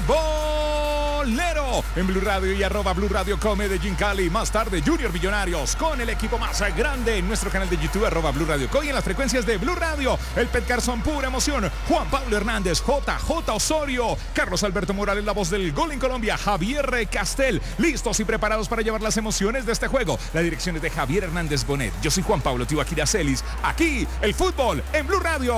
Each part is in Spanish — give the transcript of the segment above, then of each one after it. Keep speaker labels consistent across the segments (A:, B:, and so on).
A: futbolero en Blue Radio y @Blue Radio con Medellín, Cali. Más tarde, Junior Millonarios con el equipo más grande en nuestro canal de YouTube, @Blue Radio Co, y en las frecuencias de Blue Radio. El Petcar son pura emoción. Juan Pablo Hernández, JJ Osorio, Carlos Alberto Morales, la voz del gol en Colombia, Javier Castel, listos y preparados para llevar las emociones de este juego. La dirección es de Javier Hernández Bonet. Yo soy Juan Pablo Tibaquira Celis. Aquí, el fútbol en Blue Radio.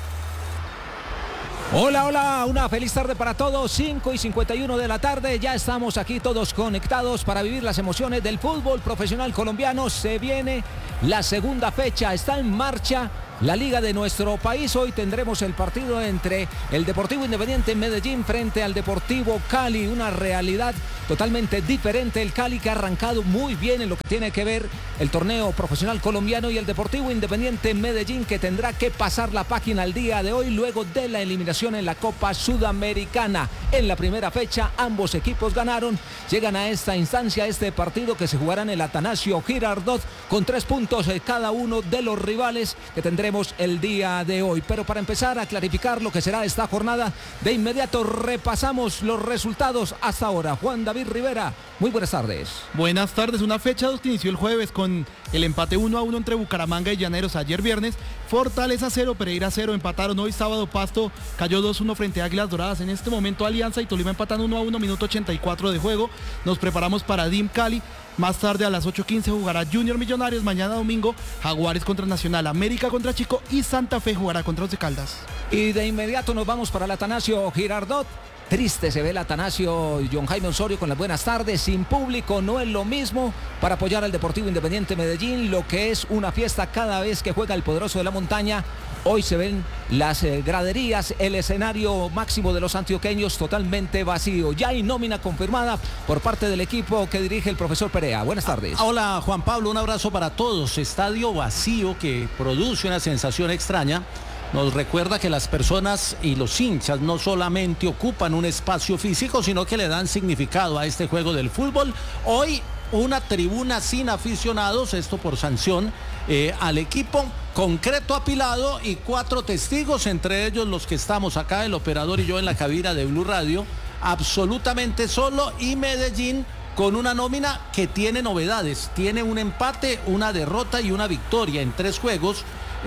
B: Hola, hola, una feliz tarde para todos, 5:51 de la tarde, ya estamos aquí todos conectados para vivir las emociones del fútbol profesional colombiano. Se viene la segunda fecha, está en marcha la liga de nuestro país. Hoy tendremos el partido entre el Deportivo Independiente Medellín frente al Deportivo Cali, una realidad totalmente diferente. El Cali que ha arrancado muy bien en lo que tiene que ver el torneo profesional colombiano, y el Deportivo Independiente Medellín que tendrá que pasar la página al día de hoy luego de la eliminación en la Copa Sudamericana. En la primera fecha ambos equipos ganaron, llegan a esta instancia, este partido que se jugará en el Atanasio Girardot con 3 puntos cada uno de los rivales que tendremos el día de hoy. Pero para empezar a clarificar lo que será esta jornada, de inmediato repasamos los resultados hasta ahora. Juan David Rivera, muy buenas tardes.
C: Buenas tardes, una fecha 2 que inició el jueves con el empate 1-1 entre Bucaramanga y Llaneros ayer viernes. Fortaleza 0, Pereira 0, empataron hoy sábado. Pasto cayó 2-1 frente a Águilas Doradas. En este momento Alianza y Tolima empatan 1-1, minuto 84 de juego. Nos preparamos para DIM Cali. Más tarde a las 8:15 jugará Junior Millonarios. Mañana domingo Jaguares contra Nacional, América contra Chico y Santa Fe jugará contra Once Caldas.
B: Y de inmediato nos vamos para el Atanasio Girardot. Triste se ve el Atanasio John Jaime Osorio con las buenas tardes, sin público. No es lo mismo para apoyar al Deportivo Independiente Medellín, lo que es una fiesta cada vez que juega el poderoso de la montaña. Hoy se ven las graderías, el escenario máximo de los antioqueños totalmente vacío. Ya hay nómina confirmada por parte del equipo que dirige el profesor Perea. Buenas tardes.
D: Hola Juan Pablo, un abrazo para todos. Estadio vacío que produce una sensación extraña. Nos recuerda que las personas y los hinchas no solamente ocupan un espacio físico, sino que le dan significado a este juego del fútbol. Hoy una tribuna sin aficionados, esto por sanción al equipo, concreto apilado y 4 testigos, entre ellos los que estamos acá, el operador y yo en la cabina de Blue Radio, absolutamente solo, y Medellín con una nómina que tiene novedades, tiene un empate, una derrota y una victoria en 3 juegos.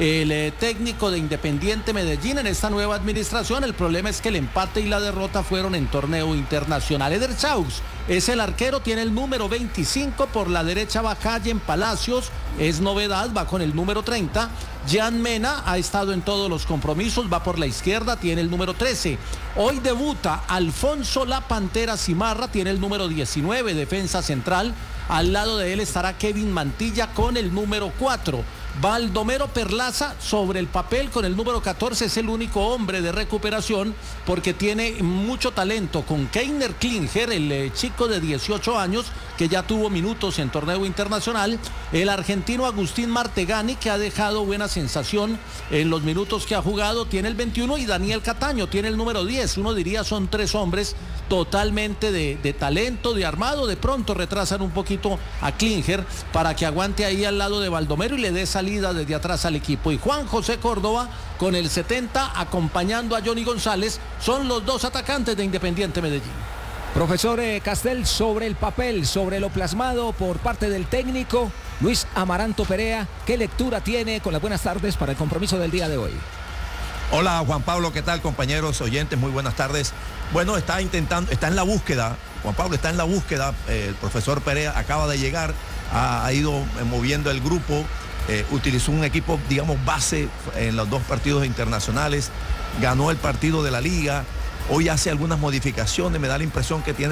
D: El técnico de Independiente Medellín en esta nueva administración, el problema es que el empate y la derrota fueron en torneo internacional. Eder Chaux es el arquero, tiene el número 25, por la derecha va Calle en Palacios, es novedad, va con el número 30. Jan Mena ha estado en todos los compromisos, va por la izquierda, tiene el número 13. Hoy debuta Alfonso La Pantera Cimarra, tiene el número 19, defensa central. Al lado de él estará Kevin Mantilla con el número 4. Baldomero Perlaza sobre el papel con el número 14, es el único hombre de recuperación porque tiene mucho talento, con Keiner Klinger, el chico de 18 años que ya tuvo minutos en torneo internacional, el argentino Agustín Martegani, que ha dejado buena sensación en los minutos que ha jugado, tiene el 21, y Daniel Cataño tiene el número 10. Uno diría son 3 hombres totalmente de talento, de armado. De pronto retrasan un poquito a Klinger para que aguante ahí al lado de Baldomero y le dé salida desde atrás al equipo. Y Juan José Córdoba con el 70 acompañando a Johnny González, son los 2 atacantes de Independiente Medellín.
B: Profesor Castel, sobre el papel, sobre lo plasmado por parte del técnico Luis Amaranto Perea, ¿qué lectura tiene? Con las buenas tardes para el compromiso del día de hoy.
E: Hola Juan Pablo, ¿qué tal, compañeros oyentes? Muy buenas tardes. Bueno, está en la búsqueda, Juan Pablo está en la búsqueda, el profesor Perea acaba de llegar, ha ido moviendo el grupo, utilizó un equipo, digamos, base en los 2 partidos internacionales, ganó el partido de la liga, hoy hace algunas modificaciones, me da la impresión que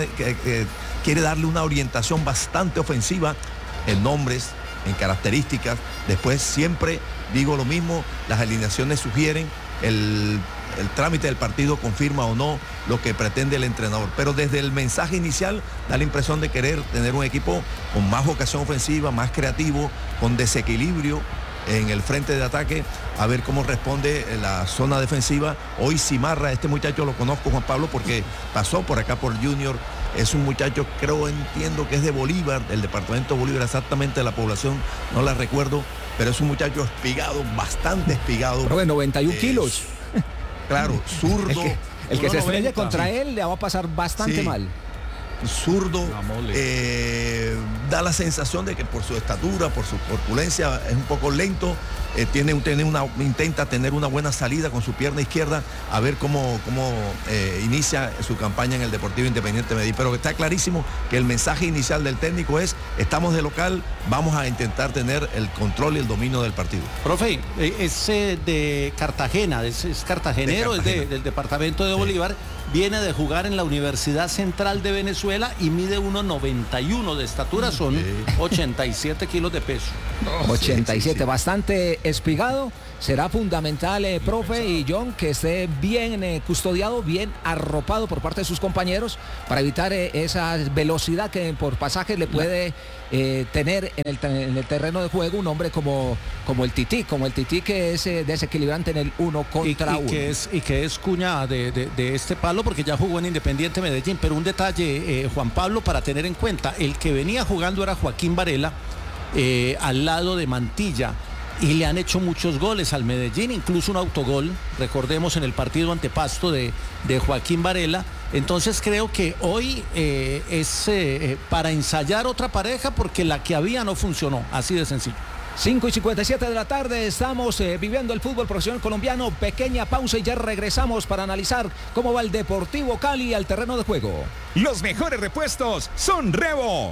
E: quiere darle una orientación bastante ofensiva en nombres, en características. Después siempre digo lo mismo, las alineaciones sugieren, el trámite del partido confirma o no lo que pretende el entrenador, pero desde el mensaje inicial da la impresión de querer tener un equipo con más vocación ofensiva, más creativo, con desequilibrio en el frente de ataque, a ver cómo responde la zona defensiva. Hoy Cimarra, este muchacho lo conozco, Juan Pablo, porque pasó por acá por Junior, es un muchacho, entiendo que es de Bolívar, del departamento de Bolívar, exactamente de la población, no la recuerdo, pero es un muchacho espigado, bastante espigado.
B: Pero de 91 kilos.
E: Claro, zurdo,
B: El que se
C: 1.90.
B: estrelle contra él le va a pasar bastante mal.
E: Zurdo, da la sensación de que por su estatura, por su corpulencia, es un poco lento, intenta tener una buena salida con su pierna izquierda, a ver cómo inicia su campaña en el Deportivo Independiente Medellín. Pero está clarísimo que el mensaje inicial del técnico es: estamos de local, vamos a intentar tener el control y el dominio del partido.
D: Profe, es de Cartagena, es cartagenero,
E: De Cartagena.
D: es del departamento de Bolívar. Viene de jugar en la Universidad Central de Venezuela y mide 1.91 de estatura, son 87 kilos de peso.
B: 87, bastante espigado. Será fundamental, profe y John, que esté bien custodiado, bien arropado por parte de sus compañeros para evitar esa velocidad que por pasaje le puede tener en el terreno de juego un hombre como el Tití, que es desequilibrante en el uno contra uno.
D: Y que es cuña de este palo, porque ya jugó en Independiente Medellín. Pero un detalle, Juan Pablo, para tener en cuenta: el que venía jugando era Joaquín Varela, al lado de Mantilla, y le han hecho muchos goles al Medellín, incluso un autogol, recordemos, en el partido ante Pasto de Joaquín Varela. Entonces creo que hoy es para ensayar otra pareja, porque la que había no funcionó, así de sencillo.
B: 5:57 de la tarde, estamos viviendo el fútbol profesional colombiano. Pequeña pausa y ya regresamos para analizar cómo va el Deportivo Cali al terreno de juego.
A: Los mejores repuestos son Revo.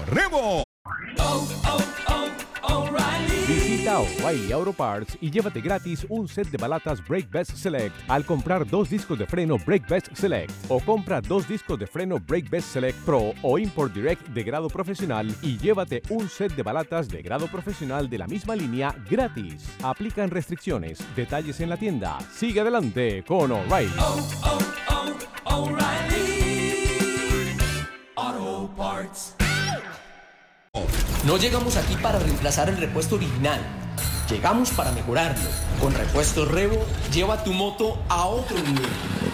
F: Visita O'Reilly Auto Parts y llévate gratis un set de balatas Brake Best Select al comprar 2 discos de freno Brake Best Select, o compra 2 discos de freno Brake Best Select Pro o Import Direct de grado profesional y llévate un set de balatas de grado profesional de la misma línea gratis. Aplican restricciones. Detalles en la tienda. Sigue adelante con O'Reilly.
G: O'Reilly Auto Parts.
H: No llegamos aquí para reemplazar el repuesto original. Llegamos para mejorarlo. Con Repuestos Revo, lleva tu moto a otro nivel.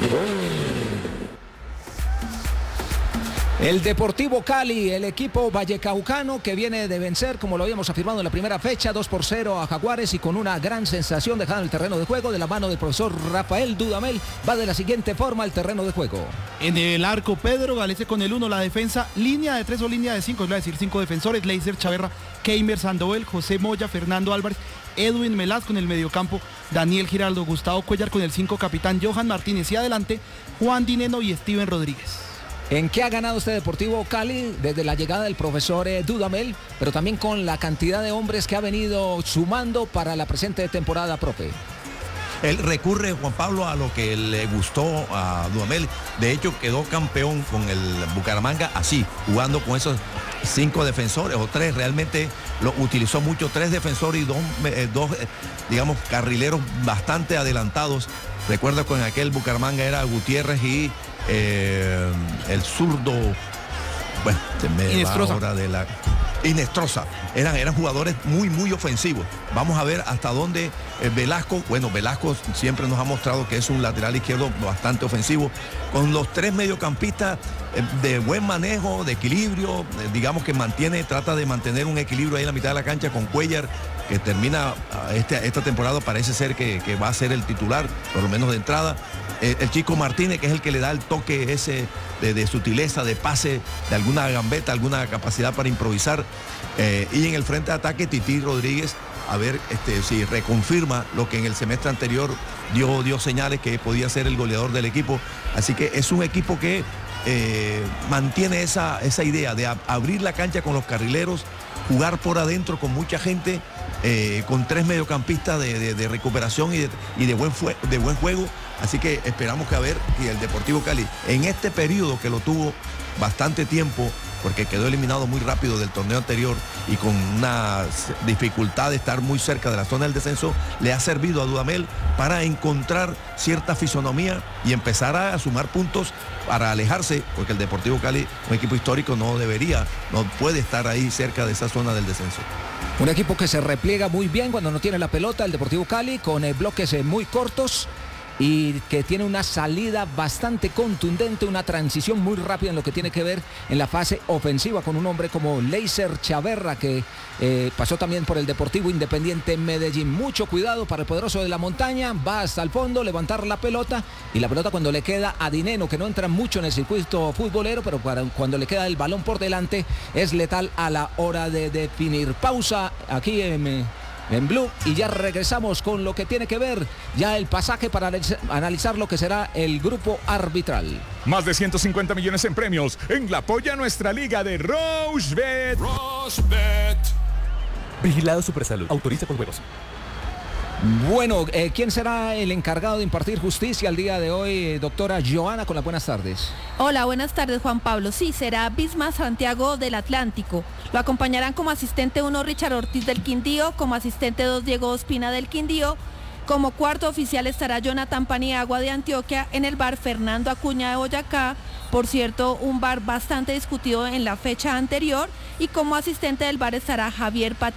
B: El Deportivo Cali, el equipo vallecaucano que viene de vencer, como lo habíamos afirmado en la primera fecha, 2-0 a Jaguares, y con una gran sensación dejada en el terreno de juego de la mano del profesor Rafael Dudamel, va de la siguiente forma al terreno de juego.
C: En el arco, Pedro Galese con el 1, la defensa, línea de 3 o línea de 5, es decir, 5 defensores: Leiser Chaverra, Keimer Sandoval, José Moya, Fernando Álvarez, Edwin Melasco en el mediocampo, Daniel Giraldo, Gustavo Cuellar con el 5, capitán Johan Martínez, y adelante Juan Dineno y Steven Rodríguez.
B: ¿En qué ha ganado este Deportivo Cali desde la llegada del profesor Dudamel, pero también con la cantidad de hombres que ha venido sumando para la presente temporada, profe?
E: Él recurre, Juan Pablo, a lo que le gustó a Dudamel. De hecho, quedó campeón con el Bucaramanga así, jugando con esos 5 defensores o 3. Realmente lo utilizó mucho, 3 defensores y dos digamos, carrileros bastante adelantados. Recuerda, con aquel Bucaramanga era Gutiérrez y el zurdo, bueno, se me
C: Inestrosa.
E: va ahora de la Inestrosa. Eran jugadores muy ofensivos. Vamos a ver hasta dónde Velasco siempre nos ha mostrado que es un lateral izquierdo bastante ofensivo, con los 3 mediocampistas de buen manejo, de equilibrio, digamos que trata de mantener un equilibrio ahí en la mitad de la cancha, con Cuellar, que termina esta temporada, parece ser que va a ser el titular, por lo menos de entrada. El chico Martínez, que es el que le da el toque ese de sutileza, de pase, de alguna gambeta, alguna capacidad para improvisar. Y en el frente de ataque, Tití Rodríguez, a ver si reconfirma lo que en el semestre anterior dio señales que podía ser el goleador del equipo. Así que es un equipo que mantiene esa idea de abrir la cancha con los carrileros, jugar por adentro con mucha gente, con 3 mediocampistas de recuperación y de buen juego. Así que esperamos que a ver si el Deportivo Cali, en este periodo que lo tuvo bastante tiempo, porque quedó eliminado muy rápido del torneo anterior y con una dificultad de estar muy cerca de la zona del descenso, le ha servido a Dudamel para encontrar cierta fisonomía y empezar a sumar puntos para alejarse, porque el Deportivo Cali, un equipo histórico, no puede estar ahí cerca de esa zona del descenso.
B: Un equipo que se repliega muy bien cuando no tiene la pelota, el Deportivo Cali, con bloques muy cortos. y que tiene una salida bastante contundente, una transición muy rápida en lo que tiene que ver en la fase ofensiva con un hombre como Leiser Chaverra, que pasó también por el Deportivo Independiente Medellín. Mucho cuidado para el poderoso de la montaña, va hasta el fondo, levantar la pelota, y la pelota cuando le queda a Dineno, que no entra mucho en el circuito futbolero, pero cuando le queda el balón por delante es letal a la hora de definir. Pausa aquí en Blue y ya regresamos con lo que tiene que ver ya el pasaje para analizar lo que será el grupo arbitral.
A: Más de 150 millones en premios en la Polla Nuestra Liga de Rochebet.
F: Vigilado Supersalud. Autoriza con juegos.
B: Bueno, ¿quién será el encargado de impartir justicia el día de hoy, doctora Joana? Con las buenas tardes.
I: Hola, buenas tardes, Juan Pablo. Sí, será Bisma Santiago del Atlántico. Lo acompañarán como asistente 1 Richard Ortiz del Quindío, como asistente 2 Diego Ospina del Quindío. Como cuarto oficial estará Jonathan Paniagua de Antioquia, en el bar Fernando Acuña de Boyacá, por cierto, un bar bastante discutido en la fecha anterior, y como asistente del bar estará Javier Patiño